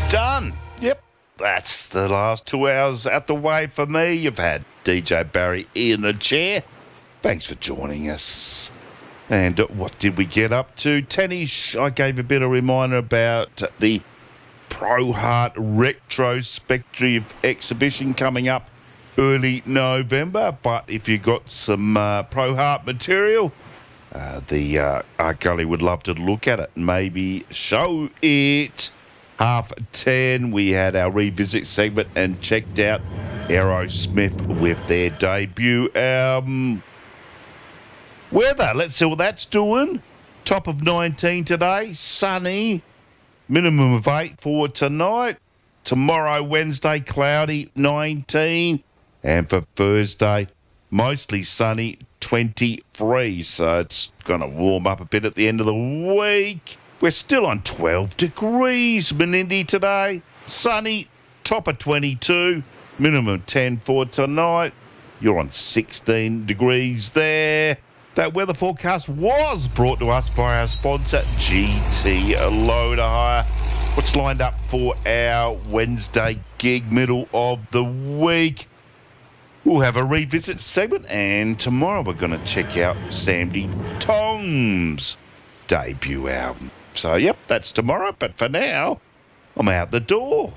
done. Yep, that's the last 2 hours out the way for me. You've had DJ Barry in the chair. Thanks for joining us. And what did we get up to? Tennis, I gave a bit of reminder about the Pro Heart Retrospective exhibition coming up early November. But if you got some Pro Heart material, the Art Gully would love to look at it and maybe show it. 10:30, we had our revisit segment and checked out Aerosmith with their debut album. Weather, let's see what that's doing. Top of 19 today, sunny, minimum of 8 for tonight. Tomorrow, Wednesday, cloudy, 19. And for Thursday, mostly sunny, 23. So it's going to warm up a bit at the end of the week. We're still on 12 degrees, Menindee today. Sunny, top of 22, minimum 10 for tonight. You're on 16 degrees there. That weather forecast was brought to us by our sponsor, GT Loader Hire. What's lined up for our Wednesday gig, middle of the week? We'll have a revisit segment, and tomorrow we're going to check out Sandy Tong's debut album. So, yep, that's tomorrow, but for now, I'm out the door.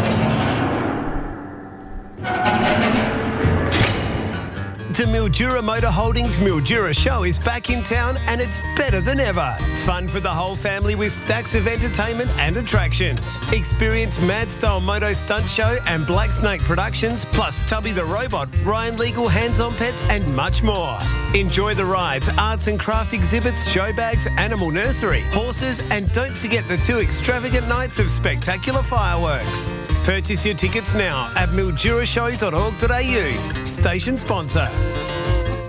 The Mildura Motor Holdings Mildura Show is back in town and it's better than ever. Fun for the whole family with stacks of entertainment and attractions. Experience Mad Style Moto Stunt Show and Black Snake Productions, plus Tubby the Robot, Ryan Legal Hands-On Pets and much more. Enjoy the rides, arts and craft exhibits, show bags, animal nursery, horses, and don't forget the 2 extravagant nights of spectacular fireworks. Purchase your tickets now at mildurashow.org.au. Station sponsor.